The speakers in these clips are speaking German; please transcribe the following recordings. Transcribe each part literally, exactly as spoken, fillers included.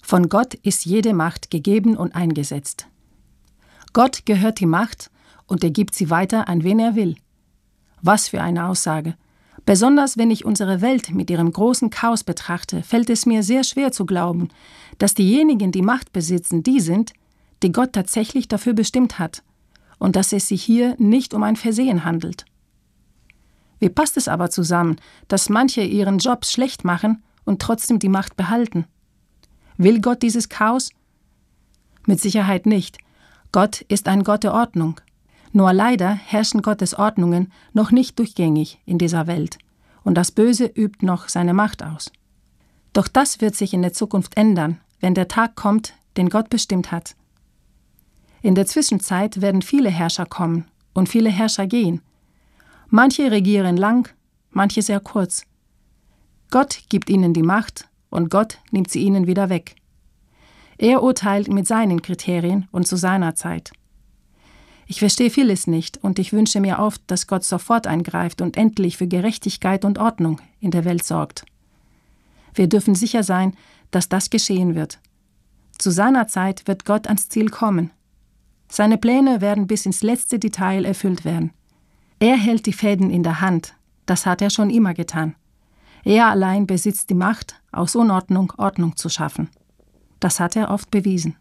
Von Gott ist jede Macht gegeben und eingesetzt. Gott gehört die Macht und er gibt sie weiter an wen er will. Was für eine Aussage! Besonders wenn ich unsere Welt mit ihrem großen Chaos betrachte, fällt es mir sehr schwer zu glauben, dass diejenigen, die Macht besitzen, die sind, die Gott tatsächlich dafür bestimmt hat und dass es sich hier nicht um ein Versehen handelt. Wie passt es aber zusammen, dass manche ihren Job schlecht machen und trotzdem die Macht behalten? Will Gott dieses Chaos? Mit Sicherheit nicht. Gott ist ein Gott der Ordnung. Nur leider herrschen Gottes Ordnungen noch nicht durchgängig in dieser Welt und das Böse übt noch seine Macht aus. Doch das wird sich in der Zukunft ändern, wenn der Tag kommt, den Gott bestimmt hat. In der Zwischenzeit werden viele Herrscher kommen und viele Herrscher gehen. Manche regieren lang, manche sehr kurz. Gott gibt ihnen die Macht und Gott nimmt sie ihnen wieder weg. Er urteilt mit seinen Kriterien und zu seiner Zeit. Ich verstehe vieles nicht und ich wünsche mir oft, dass Gott sofort eingreift und endlich für Gerechtigkeit und Ordnung in der Welt sorgt. Wir dürfen sicher sein, dass das geschehen wird. Zu seiner Zeit wird Gott ans Ziel kommen. Seine Pläne werden bis ins letzte Detail erfüllt werden. Er hält die Fäden in der Hand, das hat er schon immer getan. Er allein besitzt die Macht, aus Unordnung Ordnung zu schaffen. Das hat er oft bewiesen.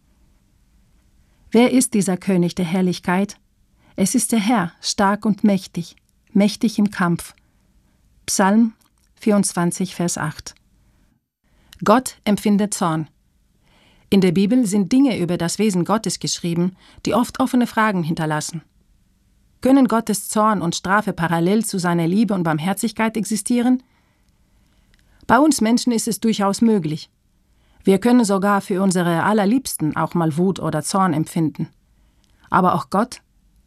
Wer ist dieser König der Herrlichkeit? Es ist der Herr, stark und mächtig, mächtig im Kampf. Psalm vierundzwanzig, Vers acht. Gott empfindet Zorn. In der Bibel sind Dinge über das Wesen Gottes geschrieben, die oft offene Fragen hinterlassen. Können Gottes Zorn und Strafe parallel zu seiner Liebe und Barmherzigkeit existieren? Bei uns Menschen ist es durchaus möglich. Wir können sogar für unsere Allerliebsten auch mal Wut oder Zorn empfinden. Aber auch Gott?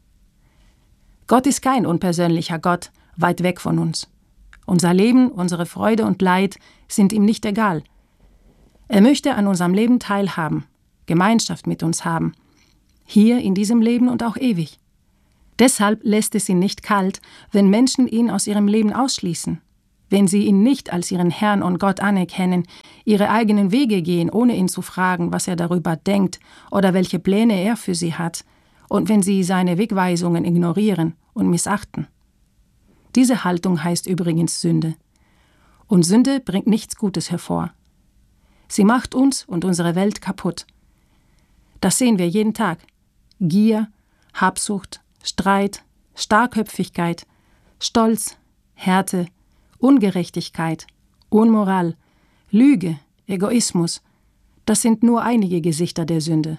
Gott ist kein unpersönlicher Gott, weit weg von uns. Unser Leben, unsere Freude und Leid sind ihm nicht egal. Er möchte an unserem Leben teilhaben, Gemeinschaft mit uns haben. Hier in diesem Leben und auch ewig. Deshalb lässt es ihn nicht kalt, wenn Menschen ihn aus ihrem Leben ausschließen. Wenn sie ihn nicht als ihren Herrn und Gott anerkennen, ihre eigenen Wege gehen, ohne ihn zu fragen, was er darüber denkt oder welche Pläne er für sie hat, und wenn sie seine Wegweisungen ignorieren und missachten. Diese Haltung heißt übrigens Sünde. Und Sünde bringt nichts Gutes hervor. Sie macht uns und unsere Welt kaputt. Das sehen wir jeden Tag. Gier, Habsucht, Streit, Starrköpfigkeit, Stolz, Härte, Ungerechtigkeit, Unmoral, Lüge, Egoismus, das sind nur einige Gesichter der Sünde.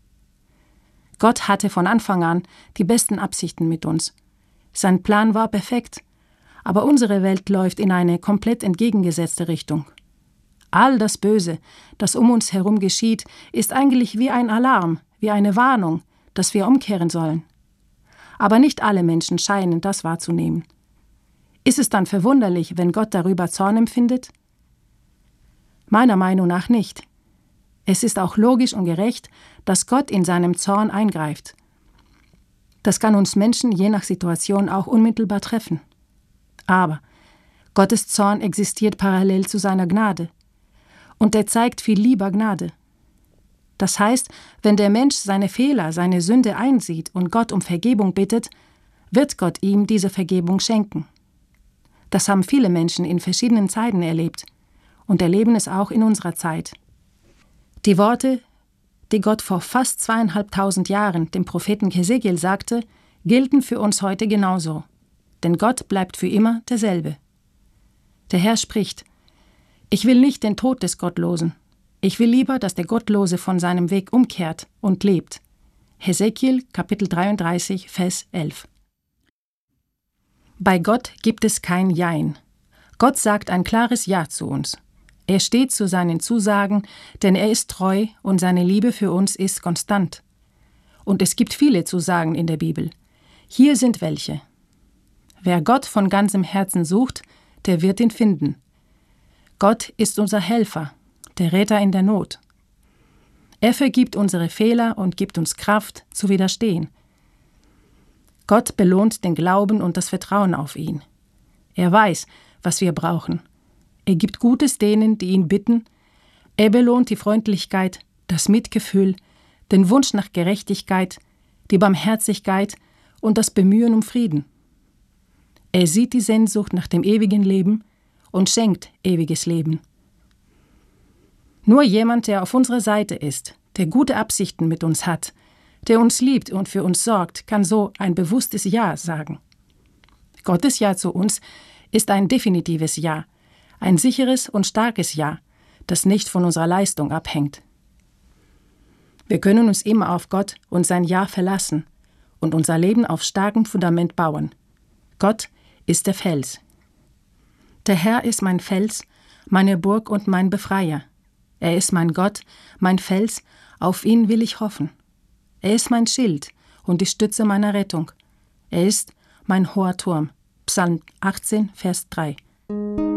Gott hatte von Anfang an die besten Absichten mit uns. Sein Plan war perfekt, aber unsere Welt läuft in eine komplett entgegengesetzte Richtung. All das Böse, das um uns herum geschieht, ist eigentlich wie ein Alarm, wie eine Warnung, dass wir umkehren sollen. Aber nicht alle Menschen scheinen das wahrzunehmen. Ist es dann verwunderlich, wenn Gott darüber Zorn empfindet? Meiner Meinung nach nicht. Es ist auch logisch und gerecht, dass Gott in seinem Zorn eingreift. Das kann uns Menschen je nach Situation auch unmittelbar treffen. Aber Gottes Zorn existiert parallel zu seiner Gnade. Und er zeigt viel lieber Gnade. Das heißt, wenn der Mensch seine Fehler, seine Sünde einsieht und Gott um Vergebung bittet, wird Gott ihm diese Vergebung schenken. Das haben viele Menschen in verschiedenen Zeiten erlebt und erleben es auch in unserer Zeit. Die Worte, die Gott vor fast zweieinhalbtausend Jahren dem Propheten Hesekiel sagte, gelten für uns heute genauso. Denn Gott bleibt für immer derselbe. Der Herr spricht: Ich will nicht den Tod des Gottlosen. Ich will lieber, dass der Gottlose von seinem Weg umkehrt und lebt. Hesekiel, Kapitel dreiunddreißig, Vers elf. Bei Gott gibt es kein Jein. Gott sagt ein klares Ja zu uns. Er steht zu seinen Zusagen, denn er ist treu und seine Liebe für uns ist konstant. Und es gibt viele Zusagen in der Bibel. Hier sind welche. Wer Gott von ganzem Herzen sucht, der wird ihn finden. Gott ist unser Helfer, der Retter in der Not. Er vergibt unsere Fehler und gibt uns Kraft, zu widerstehen. Gott belohnt den Glauben und das Vertrauen auf ihn. Er weiß, was wir brauchen. Er gibt Gutes denen, die ihn bitten. Er belohnt die Freundlichkeit, das Mitgefühl, den Wunsch nach Gerechtigkeit, die Barmherzigkeit und das Bemühen um Frieden. Er sieht die Sehnsucht nach dem ewigen Leben und schenkt ewiges Leben. Nur jemand, der auf unserer Seite ist, der gute Absichten mit uns hat, der uns liebt und für uns sorgt, kann so ein bewusstes Ja sagen. Gottes Ja zu uns ist ein definitives Ja, ein sicheres und starkes Ja, das nicht von unserer Leistung abhängt. Wir können uns immer auf Gott und sein Ja verlassen und unser Leben auf starkem Fundament bauen. Gott ist der Fels. Der Herr ist mein Fels, meine Burg und mein Befreier. Er ist mein Gott, mein Fels, auf ihn will ich hoffen. Er ist mein Schild und die Stütze meiner Rettung. Er ist mein hoher Turm. Psalm achtzehn, Vers drei.